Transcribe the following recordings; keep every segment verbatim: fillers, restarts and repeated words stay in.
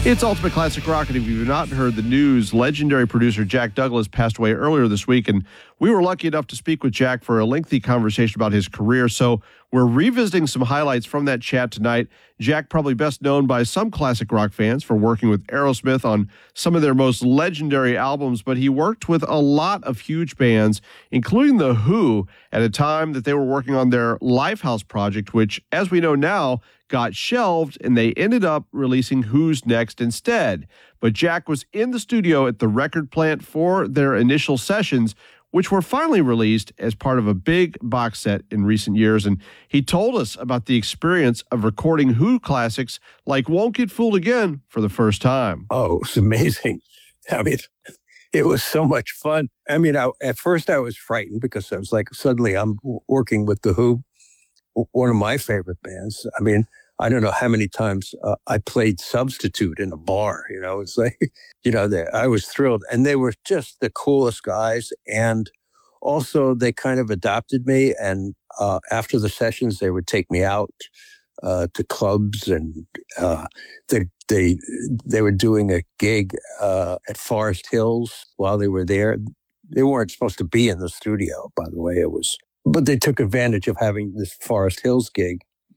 It's Ultimate Classic Rock, and if you've not heard the news, legendary producer Jack Douglas passed away earlier this week, and we were lucky enough to speak with Jack for a lengthy conversation about his career, so we're revisiting some highlights from that chat tonight. Jack, probably best known by some classic rock fans for working with Aerosmith on some of their most legendary albums, but he worked with a lot of huge bands, including The Who, at a time that they were working on their Lifehouse project, which, as we know now, got shelved, and they ended up releasing Who's Next instead. But Jack was in the studio at the record plant for their initial sessions, which were finally released as part of a big box set in recent years. And he told us about the experience of recording Who classics like Won't Get Fooled Again for the first time. Oh, it was amazing. I mean, it was so much fun. I mean, I, at first I was frightened because I was like, suddenly I'm working with The Who, one of my favorite bands. I mean, I don't know how many times uh, I played substitute in a bar, you know, it's like, you know, they, I was thrilled. And they were just the coolest guys. And also they kind of adopted me. And uh, after the sessions, they would take me out uh, to clubs, and uh, they, they, they were doing a gig uh, at Forest Hills while they were there. They weren't supposed to be in the studio, by the way. It was, but they took advantage of having this Forest Hills gig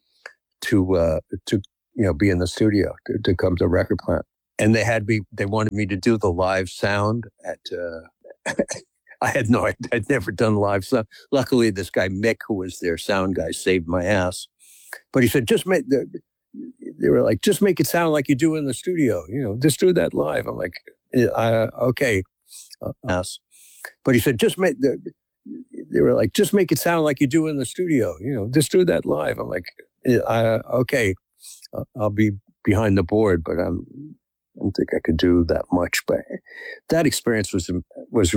to, uh, to, you know, be in the studio, to, to come to the record plant. And they had me, they wanted me to do the live sound at, uh, I had no, I'd, I'd never done live sound. Luckily, this guy, Mick, who was their sound guy, saved my ass. But he said, just make, the, they were like, just make it sound like you do in the studio, you know, just do that live. I'm like, uh, okay. Uh, ass. But he said, just make the, they were like, just make it sound like you do in the studio, you know, just do that live. I'm like, Uh, okay, uh, I'll be behind the board, but I'm, I don't think I could do that much. But that experience was